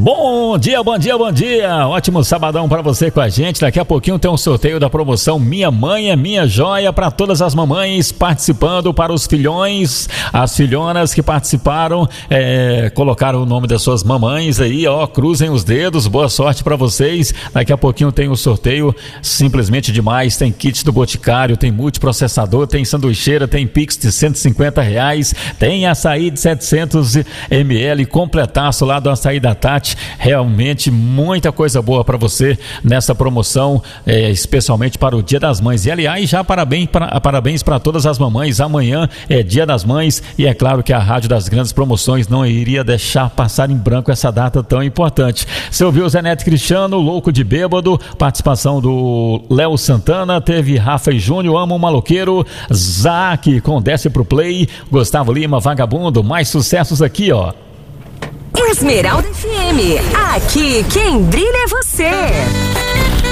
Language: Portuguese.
Bom dia, bom dia, bom dia. Ótimo sabadão para você com a gente. Daqui a pouquinho tem um sorteio da promoção Minha Mãe é Minha Joia para todas as mamães participando, para os filhões, as filhonas que participaram, colocaram o nome das suas mamães aí, ó, cruzem os dedos, boa sorte para vocês. Daqui a pouquinho tem um sorteio simplesmente demais. Tem kit do Boticário, tem multiprocessador, tem sanduicheira, tem Pix de R$150, tem açaí de 700 ml, completaço lá do Açaí da Tati. Realmente muita coisa boa para você nessa promoção, especialmente para o Dia das Mães. E aliás, já parabéns para todas as mamães. Amanhã é Dia das Mães e é claro que a Rádio das Grandes Promoções não iria deixar passar em branco essa data tão importante. Você ouviu o Zé Neto Cristiano, Louco de Bêbado, participação do Léo Santana, teve Rafa e Júnior, Amo um Maloqueiro, Zac com Desce Pro Play, Gustavo Lima, Vagabundo, mais sucessos aqui, ó. Esmeralda FM, aqui quem brilha é você.